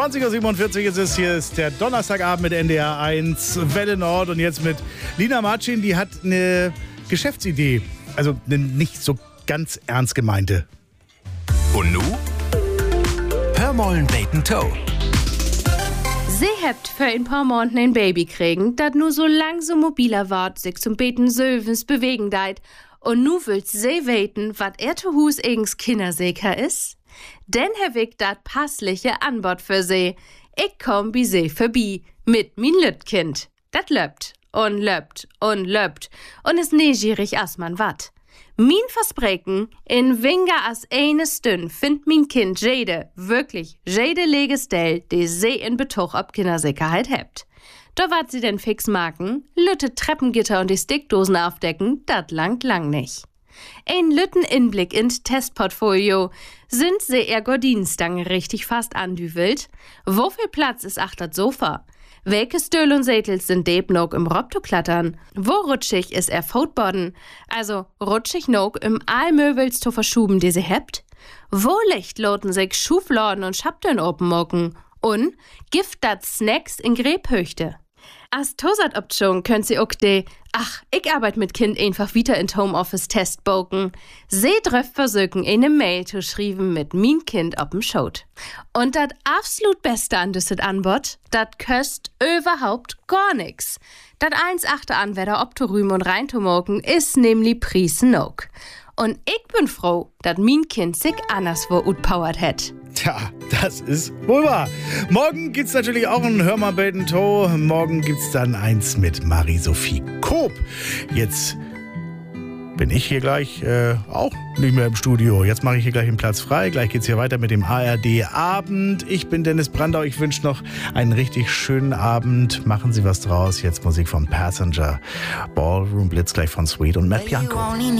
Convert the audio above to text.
20.47 Uhr ist es. Hier ist der Donnerstagabend mit NDR 1 Welle Nord. Und jetzt mit Lina Marcin, die hat eine Geschäftsidee. Also eine nicht so ganz ernst gemeinte. Und nu? Hör mollen Bacon Toe. Sie hebt für ein paar Monaten ein Baby kriegen, dat nu so lang so mobiler wart, sich zum Beten sövens bewegen deit. Und nu willt sie weten, wat zu Hus eigens Kindersäker is? Denn Herr Wick dat passliche Anbot für sie. Ich komm bi sie vorbei mit min Lütkind. Dat löppt und löppt und löppt und is neugierig as man wat. Min Versprechen, in weniger as eine Stünd find min Kind wirklich jede Legestell, die sie in Betuch ob Kindersicherheit hebt. Da wat sie denn fix machen, lütte Treppengitter und die Stickdosen aufdecken, dat langt lang nicht. Ein lütten Inblick ins Testportfolio. Sind sie ihr Gordinenstange richtig fast andüvelt? Wo viel Platz ist achtert Sofa? Welche Stühl und Sätels sind deb noch im Robto-Klattern? Wo rutschig ist er Footboarden? Also rutschig noch im Aalmöbels zu verschuben, die sie hebt? Wo licht loten sich Schufladen und Schapteln openmocken? Und gift dat Snacks in Gräbhöchte? Als Tosat-Option könnt sie auch ich arbeite mit Kind einfach wieder in Homeoffice testboken. Sie dröft versuchen, eine Mail zu schreiben mit min Kind op'm Schot. Und dat absolut Beste an düsset Anbot, dat köst überhaupt gar nix. Dat 1,8 Anwärter ob zu rühmen und rein zu moken, is nämlich Priesen nog. Und ich bin froh, dat min Kind sich anderswo utpowert het. Tja, das ist wohl wahr. Morgen gibt's natürlich auch ein Hör mal Bacon Toe. Morgen gibt's dann eins mit Marie-Sophie Koop. Jetzt bin ich hier gleich auch nicht mehr im Studio. Jetzt mache ich hier gleich den Platz frei. Gleich geht's hier weiter mit dem ARD-Abend. Ich bin Dennis Brandau. Ich wünsche noch einen richtig schönen Abend. Machen Sie was draus. Jetzt Musik vom Passenger. Ballroom Blitz gleich von Sweet und Matt Bianco.